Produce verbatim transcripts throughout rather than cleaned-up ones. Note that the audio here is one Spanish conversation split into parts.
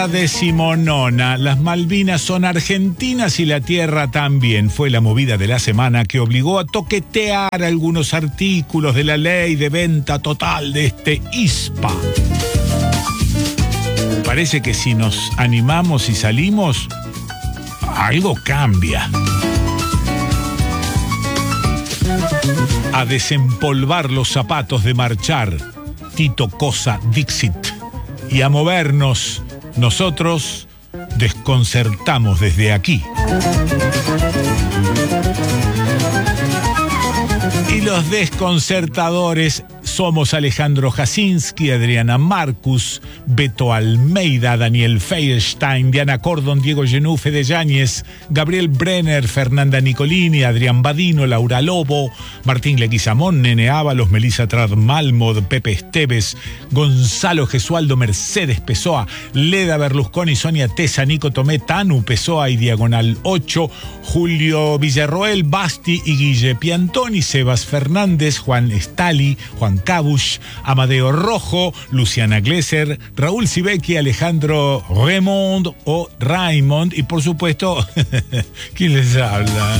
Decimonona, las Malvinas son argentinas y la tierra también. Fue la movida de la semana que obligó a toquetear algunos artículos de la ley de venta total de este I S P A. Parece que si nos animamos y salimos, algo cambia. A desempolvar los zapatos de marchar, Tito Cosa Dixit, y a movernos. Nosotros desconcertamos desde aquí. Y los desconcertadores somos Alejandro Jasinski, Adriana Marcus, Beto Almeida, Daniel Feierstein, Diana Cordon, Diego Genú, Fede Yáñez, Gabriel Brenner, Fernanda Nicolini, Adrián Badino, Laura Lobo, Martín Leguizamón, Nene Ábalos, Melissa Trad Malmod, Pepe Esteves, Gonzalo Gesualdo, Mercedes Pessoa, Leda Berlusconi, Sonia Tesa, Nico Tomé, Tanu Pessoa y Diagonal ocho, Julio Villarroel, Basti y Guille Piantoni, Sebas Fernández, Juan Stali, Juan Cabush, Amadeo Rojo, Luciana Glesser, Raúl Sibeki, Alejandro Raymond o Raymond y por supuesto, ¿quién les habla?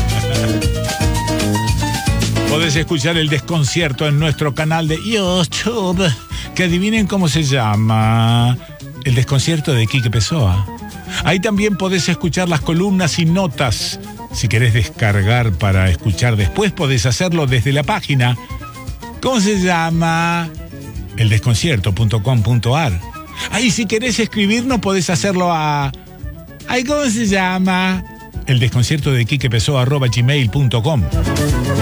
Podés escuchar el desconcierto en nuestro canal de YouTube, que adivinen cómo se llama, el desconcierto de Quique Pessoa. Ahí también podés escuchar las columnas y notas. Si querés descargar para escuchar después, podés hacerlo desde la página. ¿Cómo se llama? el desconcierto punto com punto a r. Ahí si querés escribirnos podés hacerlo a... Ay, ¿cómo se llama? el desconcierto de Quique Pessoa arroba gmail punto com.